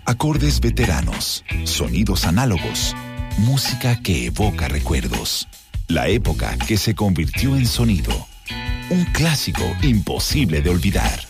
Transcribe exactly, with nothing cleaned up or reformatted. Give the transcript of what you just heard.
Acordes veteranos, sonidos análogos, música que evoca recuerdos. La época que se convirtió en sonido. Un clásico imposible de olvidar.